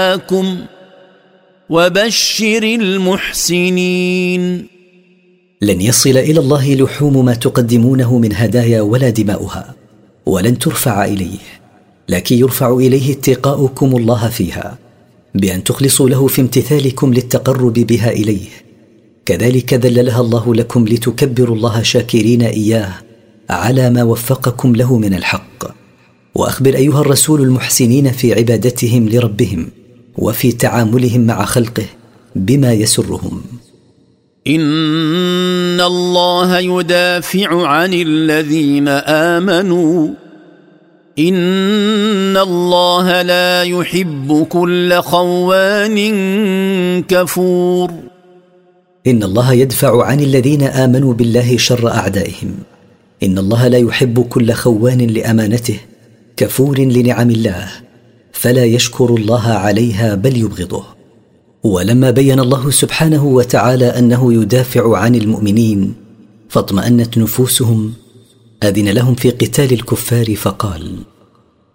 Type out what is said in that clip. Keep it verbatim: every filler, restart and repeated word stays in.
لكم وبشر المحسنين. لن يصل إلى الله لحوم ما تقدمونه من هدايا ولا دماؤها، ولن ترفع إليه، لكن يرفع إليه اتقاؤكم الله فيها بأن تخلصوا له في امتثالكم للتقرب بها إليه. كذلك ذللها الله لكم لتكبروا الله شاكرين إياه على ما وفقكم له من الحق. وأخبر أيها الرسول المحسنين في عبادتهم لربهم وفي تعاملهم مع خلقه بما يسرهم. إن الله يدافع عن الذين آمنوا إن الله لا يحب كل خوان كفور. إن الله يدفع عن الذين آمنوا بالله شر أعدائهم. إن الله لا يحب كل خوان لأمانته كفور لنعم الله، فلا يشكر الله عليها بل يبغضه. ولما بين الله سبحانه وتعالى أنه يدافع عن المؤمنين فاطمأنت نفوسهم، أذن لهم في قتال الكفار فقال: